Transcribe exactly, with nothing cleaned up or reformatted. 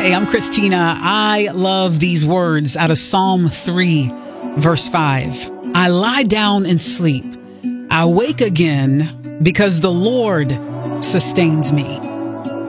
Hey, I'm Christina. I love these words out of Psalm three, verse five. I lie down and sleep. I wake again because the Lord sustains me.